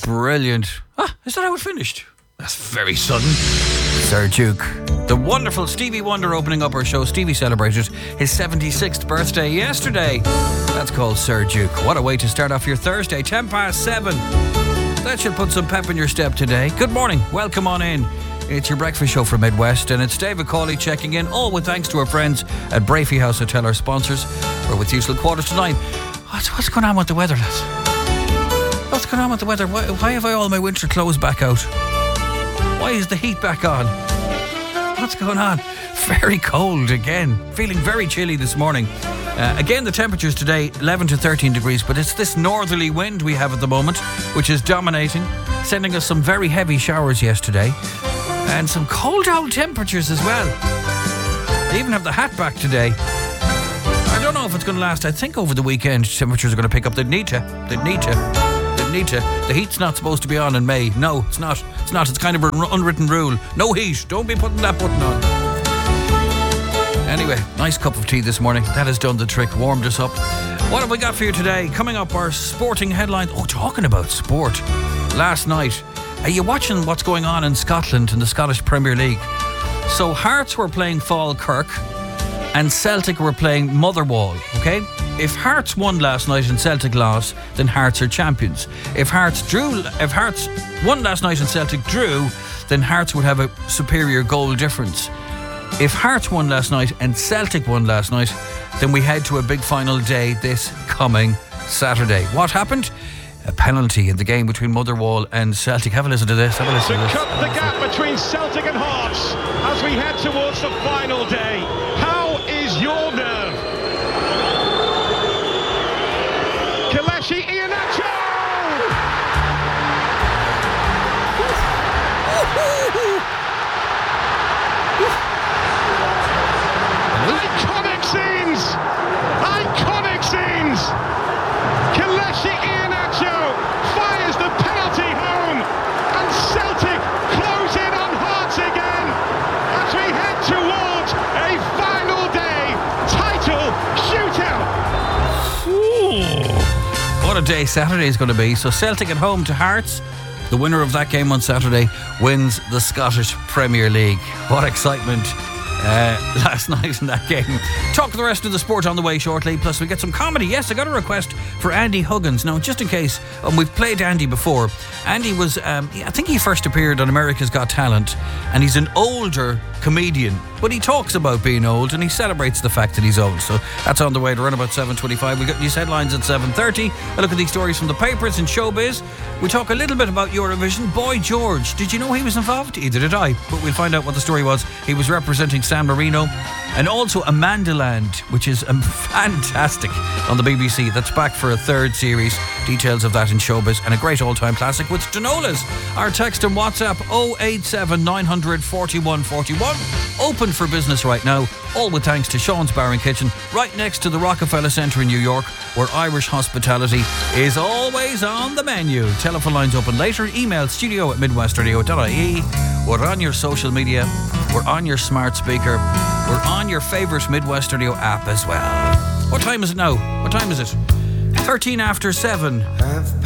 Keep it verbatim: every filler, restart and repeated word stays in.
Brilliant. Ah, is that how it finished? That's very sudden. Sir Duke. The wonderful Stevie Wonder opening up our show. Stevie celebrated his seventy-sixth birthday yesterday. That's called Sir Duke. What a way to start off your Thursday. ten past seven. That should put some pep in your step today. Good morning. Welcome on in. It's your breakfast show from Midwest, and it's David Cawley checking in, all with thanks to our friends at Brafey House Hotel, our sponsors. We're with you till quarter to nine. What's, what's going on with the weather, lads? What's going on with the weather? Why, why have I all my winter clothes back out? Why is the heat back on? What's going on? Very cold again. Feeling very chilly this morning. Uh, again, the temperatures today, eleven to thirteen degrees, but it's this northerly wind we have at the moment, which is dominating, sending us some very heavy showers yesterday. And some cold old temperatures as well. They even have the hat back today. I don't know if it's going to last. I think over the weekend temperatures are going to pick up. They'd need to. They'd need to. Need to. The heat's not supposed to be on in May. No, it's not. It's not. It's kind of an unwritten rule. No heat. Don't be putting that button on. Anyway, nice cup of tea this morning. That has done the trick. Warmed us up. What have we got for you today? Coming up, our sporting headlines. Oh, talking about sport. Last night, are you watching what's going on in Scotland in the Scottish Premier League? So Hearts were playing Falkirk and Celtic were playing Motherwell, okay? If Hearts won last night and Celtic lost, then Hearts are champions. If Hearts drew, if Hearts won last night and Celtic drew, then Hearts would have a superior goal difference. If Hearts won last night and Celtic won last night, then we head to a big final day this coming Saturday. What happened? A penalty in the game between Motherwell and Celtic. Have a listen to this. Have a listen to, to this. To cut the gap between Celtic and Hearts as we head towards the final day. How is your nerve? Kelechi Iheanacho! Iconic scenes! Iconic scenes! Kelechi Iheanacho fires the penalty home, and Celtic close in on Hearts again as we head towards a final day title shootout. Ooh. What a day Saturday is going to be. So Celtic at home to Hearts. The winner of that game on Saturday wins the Scottish Premier League. What excitement uh, last night in that game. Talk the rest of the sport on the way shortly. Plus we get some comedy. Yes, I got a request for Andy Huggins. Now, just in case, um, we've played Andy before. Andy was, um, I think he first appeared on America's Got Talent, and he's an older comedian, but he talks about being old and he celebrates the fact that he's old. So that's on the way to run about seven twenty-five. We got news headlines at seven thirty. A look at these stories from the papers and showbiz. We talk a little bit about Eurovision. Boy George, did you know he was involved? Either did I, but we'll find out what the story was. He was representing San Marino. And also Amandaland, which is um, fantastic on the B B C. That's back for a third series. Details of that in showbiz, and a great all-time classic with Danolas. Our text and WhatsApp oh eight seven nine hundred forty-one forty-one. Open for business right now, all with thanks to Sean's Bar and Kitchen, right next to the Rockefeller Centre in New York, where Irish hospitality is always on the menu. Telephone lines open later. Email studio at midwestradio dot I E. We're on your social media. We're on your smart speaker. We're on your favourite Midwest Radio app as well. What time is it now? What time is it? thirteen after seven.